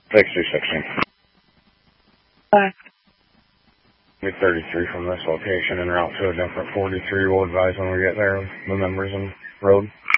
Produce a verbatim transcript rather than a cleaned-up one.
six two sixteen. Bye. Be thirty-three from this location en route to a different forty-three. We'll advise when we get there, the members and road.